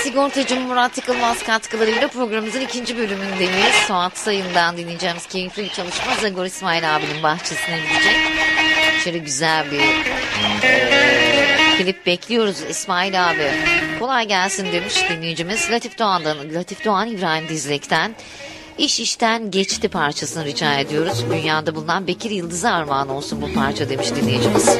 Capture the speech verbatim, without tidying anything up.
Sigortacı Murat Yıkılmaz katkılarıyla programımızın ikinci bölümündeyiz. Suat Sayın'dan dinleyeceğimiz keyifli bir çalışma Zagor İsmail abinin bahçesine gidecek. Şöyle güzel bir e, klip bekliyoruz İsmail abi. Kolay gelsin demiş dinleyicimiz. Latif Doğan'dan, Latif Doğan İbrahim Dizlek'ten İş işten geçti parçasını rica ediyoruz. Dünyada bulunan Bekir Yıldız'a armağan olsun bu parça demiş dinleyicimiz.